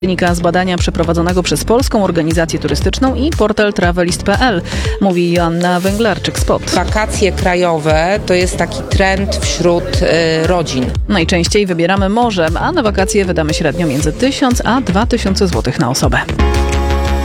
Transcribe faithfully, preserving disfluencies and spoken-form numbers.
Wynika z badania przeprowadzonego przez Polską Organizację Turystyczną i portal travelist kropka p l, mówi Joanna Węglarczyk-Spot. Wakacje krajowe to jest taki trend wśród y, rodzin. Najczęściej wybieramy morze, a na wakacje wydamy średnio między tysiąc a dwa tysiące złotych na osobę.